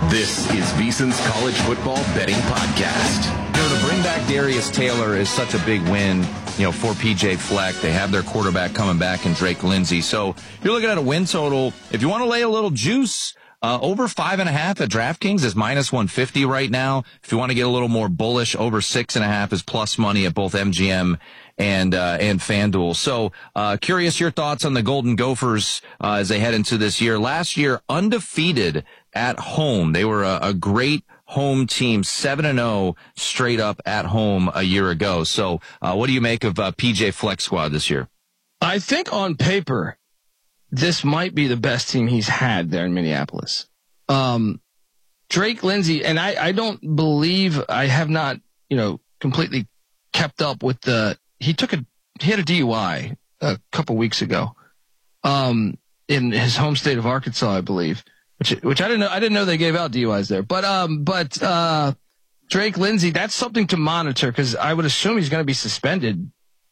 This is VSiN's College Football Betting Podcast. To bring back Darius Taylor is such a big win, for PJ Fleck. They have their quarterback coming back in Drake Lindsey. So you're looking at a win total. If you want to lay a little juice, over 5.5 at DraftKings is minus 150 right now. If you want to get a little more bullish, over 6.5 is plus money at both MGM and FanDuel. So, curious your thoughts on the Golden Gophers, as they head into this year. Last year, undefeated at home. They were a great home team, 7-0 straight up at home a year ago. So, what do you make of PJ Fleck squad this year? I think on paper, this might be the best team he's had there in Minneapolis. Drake Lindsey, and I don't believe, I have not, completely kept up with he had a DUI a couple weeks ago, in his home state of Arkansas, I believe, which I didn't know they gave out DUIs there. But Drake Lindsey, that's something to monitor, because I would assume he's going to be suspended,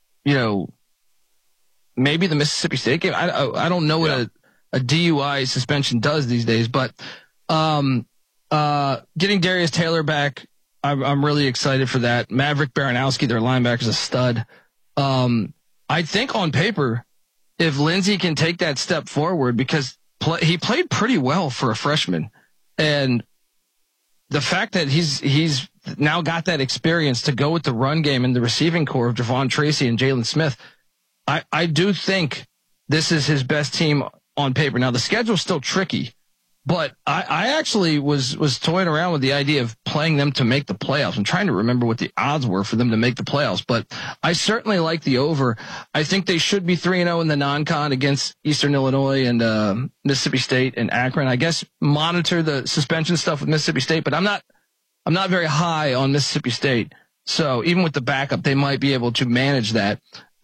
maybe the Mississippi State game. I don't know what a DUI suspension does these days, but getting Darius Taylor back, I'm really excited for that. Maverick Baranowski, their linebacker, is a stud. I think on paper, if Lindsey can take that step forward, because he played pretty well for a freshman, and the fact that he's now got that experience to go with the run game and the receiving core of Javon Tracy and Jalen Smith, I do think this is his best team on paper. Now, the schedule's still tricky, but I actually was toying around with the idea of playing them to make the playoffs. I'm trying to remember what the odds were for them to make the playoffs, but I certainly like the over. I think they should be 3-0 in the non-con against Eastern Illinois and Mississippi State and Akron. I guess monitor the suspension stuff with Mississippi State, but I'm not very high on Mississippi State. So even with the backup, they might be able to manage that.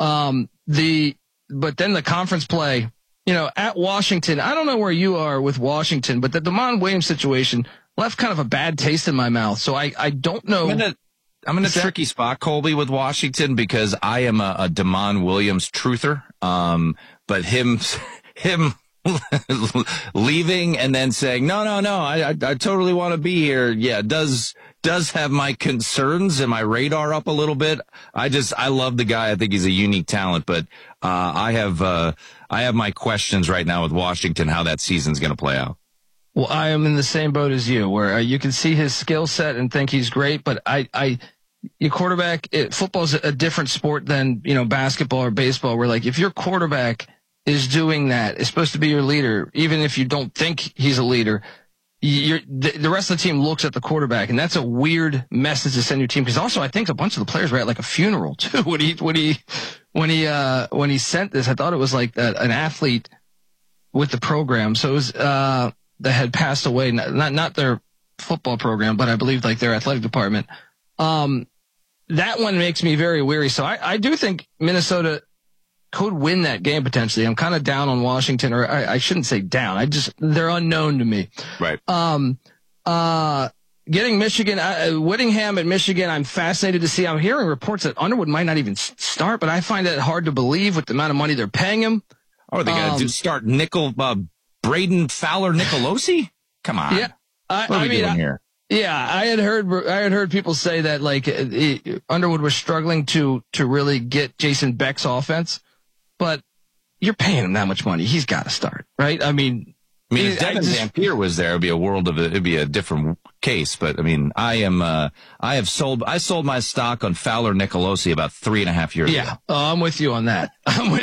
But then the conference play, at Washington, I don't know where you are with Washington, but the Damon Williams situation left kind of a bad taste in my mouth. So I don't know. I'm in a tricky spot, Colby, with Washington, because I am a Damon Williams truther. But him leaving and then saying, no, I totally want to be here. Yeah, does have my concerns and my radar up a little bit. I love the guy. I think he's a unique talent, but I have my questions right now with Washington, how that season's going to play out. Well, I am in the same boat as you, where you can see his skill set and think he's great, but your quarterback, football's a different sport than, basketball or baseball, where if your quarterback is doing that, is supposed to be your leader, even if you don't think he's a leader, the rest of the team looks at the quarterback, and that's a weird message to send your team. Because also, I think a bunch of the players were at a funeral too when he sent this. I thought it was an athlete with the program, so it was that had passed away, not their football program, but I believe their athletic department. That one makes me very weary. So I do think Minnesota could win that game potentially. I'm kind of down on Washington, or I shouldn't say down. They're unknown to me. Right. Getting Michigan, Whittingham at Michigan, I'm fascinated to see. I'm hearing reports that Underwood might not even start, but I find that hard to believe with the amount of money they're paying him. Oh, they got to start Braden Fowler Nicolosi? Come on. Yeah. What are we doing here? Yeah, I had heard people say that Underwood was struggling to really get Jason Beck's offense. But you're paying him that much money. He's got to start, right? I mean, if Devin Zampier was there, it'd be a different case. But I sold my stock on Fowler Nicolosi about 3.5 years ago. Yeah, I'm with you on that.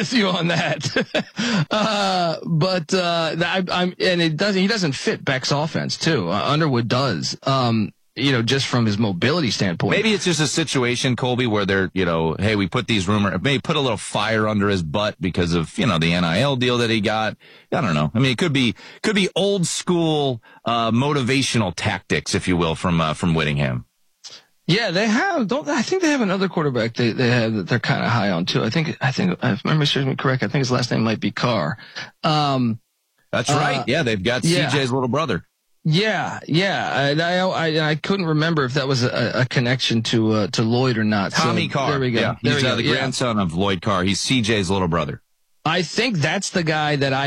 He doesn't fit Beck's offense too. Underwood does. Just from his mobility standpoint. Maybe it's just a situation, Colby, where they're, hey, we put these rumors, maybe put a little fire under his butt because of, the NIL deal that he got. I don't know. I mean, it could be old school, motivational tactics, if you will, from Whittingham. Yeah, they have. I think they have another quarterback they have that they're kind of high on too. I think if memory serves me correct, I think his last name might be Carr. That's right. Yeah, they've got CJ's little brother. Yeah. And I couldn't remember if that was a connection to Lloyd or not. Tommy Carr. There we go. Yeah. He's the grandson of Lloyd Carr. He's CJ's little brother. I think that's the guy that